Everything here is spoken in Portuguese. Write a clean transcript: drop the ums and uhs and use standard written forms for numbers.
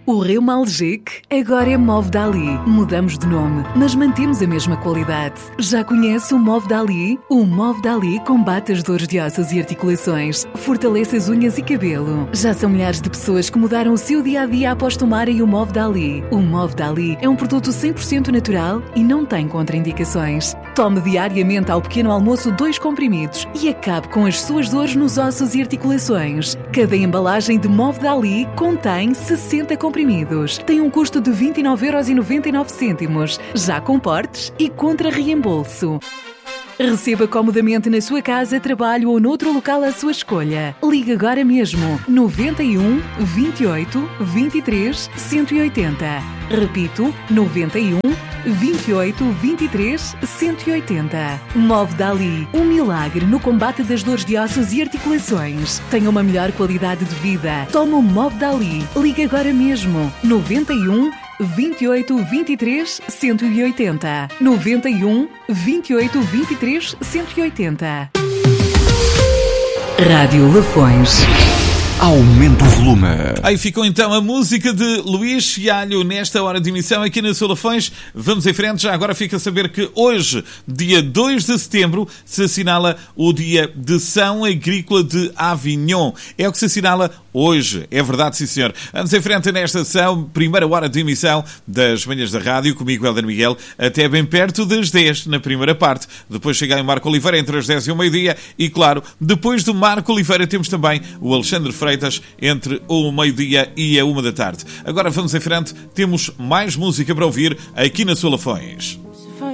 O Reumalgic agora é Movdali. Mudamos de nome, mas mantemos a mesma qualidade. Já conhece o Movdali? O Movdali combate as dores de ossos e articulações, fortalece as unhas e cabelo. Já são milhares de pessoas que mudaram o seu dia-a-dia após tomarem o Movdali. O Movdali é um produto 100% natural e não tem contraindicações. Tome diariamente ao pequeno almoço 2 comprimidos e acabe com as suas dores nos ossos e articulações. Cada embalagem de Movdali contém 60 comprimidos. Tem um custo de 29,99€, já com portes e contra reembolso. Receba comodamente na sua casa, trabalho ou noutro local à sua escolha. Ligue agora mesmo 91 28 23 180. Repito, 91 28 23 180. Movdali, um milagre no combate das dores de ossos e articulações. Tenha uma melhor qualidade de vida. Tome o Movdali. Ligue agora mesmo 91 28 23 180. 91 28 23 180. Rádio Lafões. Aumenta o volume. Aí ficou então a música de Luís Fialho nesta hora de emissão aqui na Solafões. Vamos em frente. Já agora fica a saber que hoje, dia 2 de setembro, se assinala o Dia de São Agrícola de Avignon. É o que se assinala hoje. É verdade, sim senhor. Vamos em frente nesta sessão, primeira hora de emissão das manhãs da rádio, comigo, Helder Miguel, até bem perto das 10 na primeira parte. Depois chega aí o Marco Oliveira entre as 10 e o meio-dia. E claro, depois do Marco Oliveira temos também o Alexandre Freitas entre o meio-dia e a 1 da tarde. Agora vamos em frente, temos mais música para ouvir aqui na Solafões.